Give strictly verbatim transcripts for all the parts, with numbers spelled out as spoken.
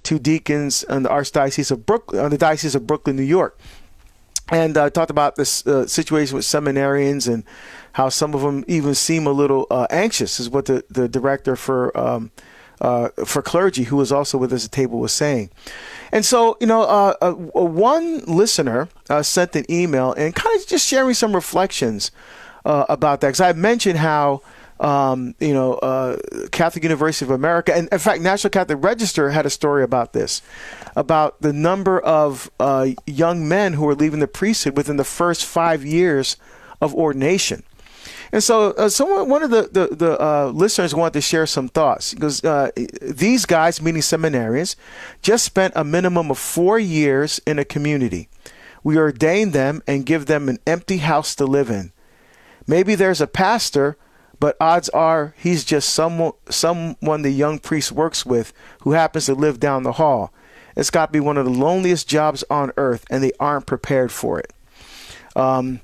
two deacons in the Archdiocese of Brooklyn, uh, the Diocese of Brooklyn, New York. And uh, talked about this uh, situation with seminarians and how some of them even seem a little uh, anxious, is what the, the director for um, uh, for clergy, who was also with us at the table, was saying. And so, you know, uh, uh, one listener uh, sent an email and kind of just sharing some reflections uh, about that. Because I mentioned how, um, you know, uh, Catholic University of America, and in fact, National Catholic Register had a story about this, about the number of uh, young men who are leaving the priesthood within the first five years of ordination. And so uh, someone, one of the, the, the uh, listeners wanted to share some thoughts. Because uh, these guys, meaning seminarians, just spent a minimum of four years in a community. We ordain them and give them an empty house to live in. Maybe there's a pastor, but odds are he's just someone, someone the young priest works with who happens to live down the hall. It's got to be one of the loneliest jobs on earth, and they aren't prepared for it. Um,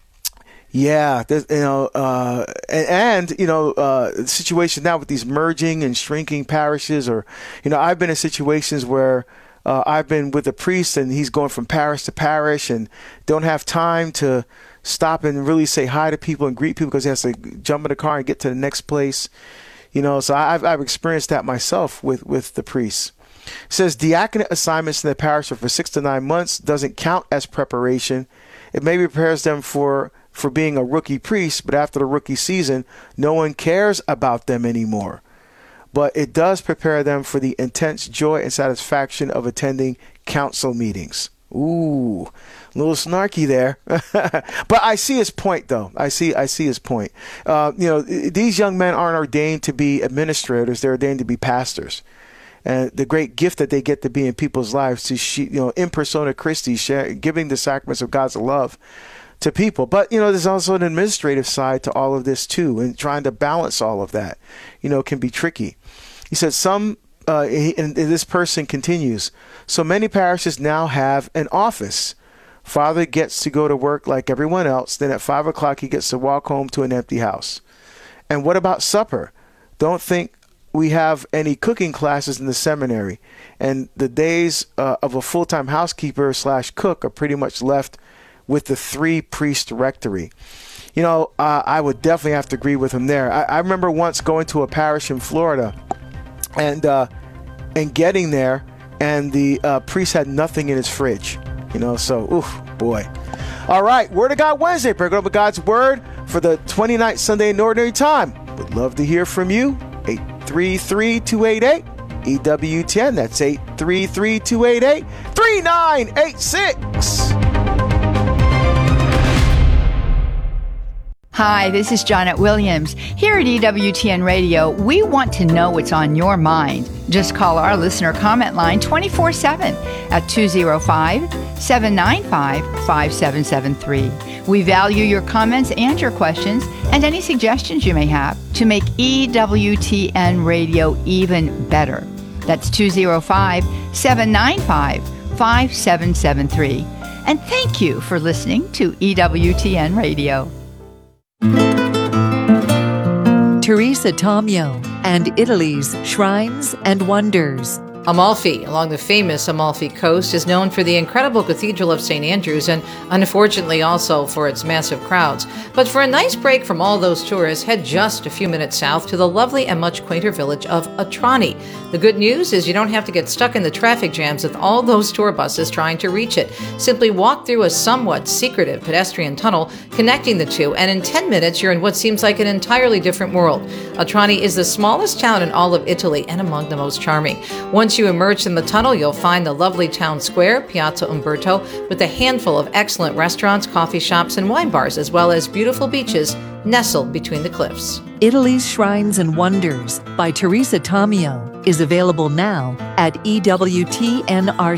yeah, you know, uh, and, and, you know, uh, the situation now with these merging and shrinking parishes, or, you know, I've been in situations where uh, I've been with a priest and he's going from parish to parish and don't have time to stop and really say hi to people and greet people because he has to jump in the car and get to the next place. You know, so I've, I've experienced that myself with, with the priests. It says diaconate assignments in the parish for six to nine months doesn't count as preparation. It maybe prepares them for, for being a rookie priest, but after the rookie season, no one cares about them anymore. But it does prepare them for the intense joy and satisfaction of attending council meetings. Ooh, a little snarky there. But I see his point, though. I see I see his point. Uh, you know, these young men aren't ordained to be administrators. They're ordained to be pastors. And the great gift that they get to be in people's lives, to, you know, in persona Christi, share, giving the sacraments of God's love to people. But, you know, there's also an administrative side to all of this, too. And trying to balance all of that, you know, can be tricky. He said some, uh, and this person continues, so many parishes now have an office. Father gets to go to work like everyone else. Then at five o'clock, he gets to walk home to an empty house. And what about supper? Don't think we have any cooking classes in the seminary, and the days uh, of a full-time housekeeper slash cook are pretty much left with the three-priest rectory. You know, uh, I would definitely have to agree with him there. I, I remember once going to a parish in Florida and uh, and getting there, and the uh, priest had nothing in his fridge. You know, so, oof, boy. All right, Word of God Wednesday, breaking up with God's Word for the twenty-ninth Sunday in Ordinary Time. Would love to hear from you. eight three three, two eight eight, E W T N. That's eight three three, two eight eight, three nine eight six. Hi, this is Janet Williams. Here at E W T N Radio, we want to know what's on your mind. Just call our listener comment line twenty-four seven at two oh five, seven nine five, five seven seven three. We value your comments and your questions and any suggestions you may have to make E W T N Radio even better. That's two oh five, seven nine five, five seven seven three. And thank you for listening to E W T N Radio. Teresa Tomeo and Italy's Shrines and Wonders. Amalfi, along the famous Amalfi Coast, is known for the incredible Cathedral of Saint Andrews and, unfortunately, also for its massive crowds. But for a nice break from all those tourists, head just a few minutes south to the lovely and much quainter village of Atrani. The good news is you don't have to get stuck in the traffic jams with all those tour buses trying to reach it. Simply walk through a somewhat secretive pedestrian tunnel connecting the two, and in ten minutes you're in what seems like an entirely different world. Atrani is the smallest town in all of Italy and among the most charming. Once you emerge in the tunnel, you'll find the lovely town square, Piazza Umberto, with a handful of excellent restaurants, coffee shops, and wine bars, as well as beautiful beaches nestled between the cliffs. Italy's Shrines and Wonders by Teresa Tomeo is available now at E W T N R